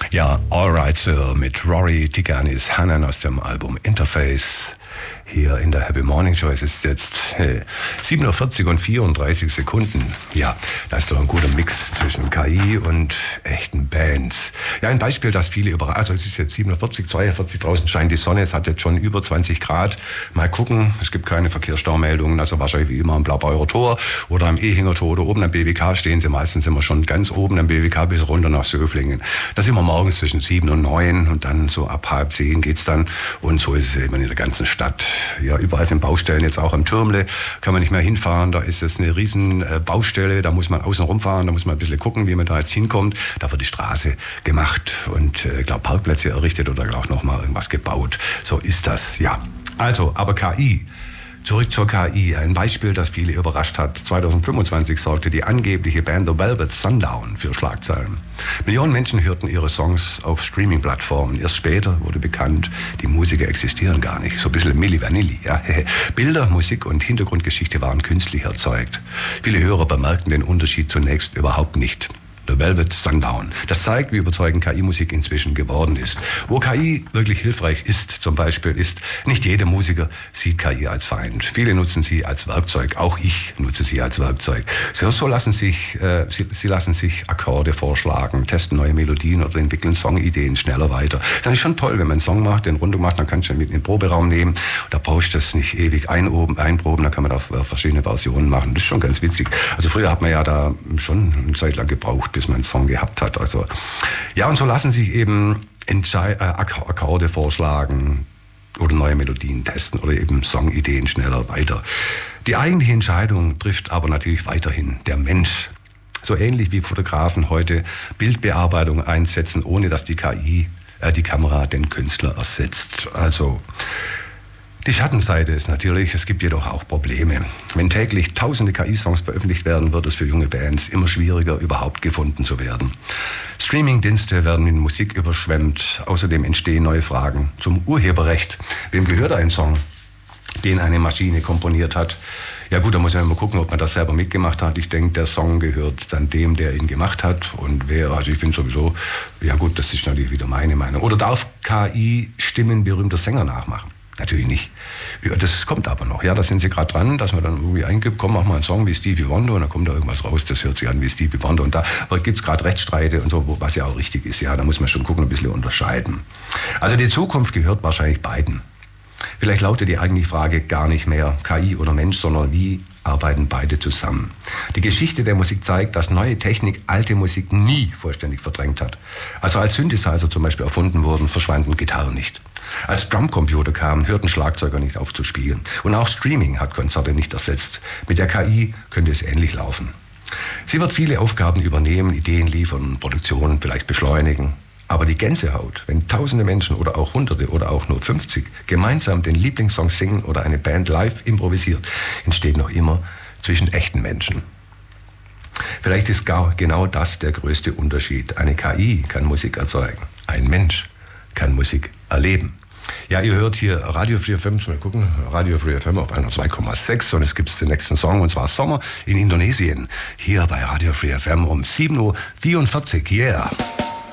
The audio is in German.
Ja, Alright Sir mit Rory Tiganis Hannan aus dem Album Interface. Hier in der Happy Morning Show. Es ist jetzt 7:40 Uhr und 34 Sekunden. Ja, das ist doch ein guter Mix zwischen KI und echten Bands. Ja, ein Beispiel, das viele überrascht. Also es ist jetzt 7:40 Uhr, 42, draußen scheint die Sonne. Es hat jetzt schon über 20 Grad. Mal gucken, es gibt keine Verkehrsstaumeldungen. Also wahrscheinlich wie immer am Blaubauer Tor oder am Ehinger Tor oder oben am BWK stehen sie. Meistens immer schon ganz oben am BWK bis runter nach Söflingen. Das ist immer morgens zwischen 7 und 9 und dann so ab 9:30 geht's dann. Und so ist es eben in der ganzen Stadt. Ja, überall sind Baustellen, jetzt auch am Türmle kann man nicht mehr hinfahren, da ist es eine riesen Baustelle, da muss man außen rumfahren, da muss man ein bisschen gucken, wie man da jetzt hinkommt. Da wird die Straße gemacht und ich glaube Parkplätze errichtet oder auch noch mal irgendwas gebaut. So ist das, ja. Also, aber KI. Zurück zur KI. Ein Beispiel, das viele überrascht hat. 2025 sorgte die angebliche Band The Velvet Sundown für Schlagzeilen. Millionen Menschen hörten ihre Songs auf Streaming-Plattformen. Erst später wurde bekannt, die Musiker existieren gar nicht. So ein bisschen Milli Vanilli. Ja. Bilder, Musik und Hintergrundgeschichte waren künstlich erzeugt. Viele Hörer bemerkten den Unterschied zunächst überhaupt nicht. The Velvet Sundown. Das zeigt, wie überzeugend KI-Musik inzwischen geworden ist. Wo KI wirklich hilfreich ist, zum Beispiel, ist, nicht jeder Musiker sieht KI als Feind. Viele nutzen sie als Werkzeug. Auch ich nutze sie als Werkzeug. So lassen sich, sie lassen sich Akkorde vorschlagen, testen neue Melodien oder entwickeln Songideen schneller weiter. Das ist schon toll, wenn man einen Song macht, den Runde macht, dann kannst du ihn mit in den Proberaum nehmen. Da brauchst du das nicht ewig einproben, da kann man da verschiedene Versionen machen. Das ist schon ganz witzig. Also früher hat man ja da schon eine Zeit lang gebraucht, bis man einen Song gehabt hat. Also, ja, und so lassen sich eben Akkorde vorschlagen oder neue Melodien testen oder eben Songideen schneller weiter. Die eigentliche Entscheidung trifft aber natürlich weiterhin der Mensch. So ähnlich wie Fotografen heute Bildbearbeitung einsetzen, ohne dass die Kamera den Künstler ersetzt. Also, die Schattenseite ist natürlich, es gibt jedoch auch Probleme. Wenn täglich tausende KI-Songs veröffentlicht werden, wird es für junge Bands immer schwieriger, überhaupt gefunden zu werden. Streaming-Dienste werden mit Musik überschwemmt. Außerdem entstehen neue Fragen zum Urheberrecht. Wem gehört ein Song, den eine Maschine komponiert hat? Ja gut, da muss man mal gucken, ob man das selber mitgemacht hat. Ich denke, der Song gehört dann dem, der ihn gemacht hat. Und also ich finde sowieso, ja gut, das ist natürlich wieder meine Meinung. Oder darf KI Stimmen berühmter Sänger nachmachen? Natürlich nicht. Ja, das kommt aber noch. Ja, da sind sie gerade dran, dass man dann irgendwie eingibt, komm, mach mal einen Song wie Stevie Wonder und dann kommt da irgendwas raus, das hört sich an wie Stevie Wonder. Und da gibt es gerade Rechtsstreite und so, was ja auch richtig ist. Ja, da muss man schon gucken, ein bisschen unterscheiden. Also die Zukunft gehört wahrscheinlich beiden. Vielleicht lautet die eigentliche Frage gar nicht mehr KI oder Mensch, sondern wie arbeiten beide zusammen. Die Geschichte der Musik zeigt, dass neue Technik alte Musik nie vollständig verdrängt hat. Also als Synthesizer zum Beispiel erfunden wurden, verschwanden Gitarren nicht. Als Drumcomputer kamen, hörten Schlagzeuger nicht auf zu spielen. Und auch Streaming hat Konzerte nicht ersetzt. Mit der KI könnte es ähnlich laufen. Sie wird viele Aufgaben übernehmen, Ideen liefern, Produktionen vielleicht beschleunigen. Aber die Gänsehaut, wenn tausende Menschen oder auch Hunderte oder auch nur 50 gemeinsam den Lieblingssong singen oder eine Band live improvisiert, entsteht noch immer zwischen echten Menschen. Vielleicht ist genau das der größte Unterschied. Eine KI kann Musik erzeugen. Ein Mensch kann Musik erleben. Ja, ihr hört hier Radio Free FM, mal gucken, Radio Free FM auf 102,6 und es gibt den nächsten Song und zwar Sommer in Indonesien. Hier bei Radio Free FM um 7:44 Uhr, yeah.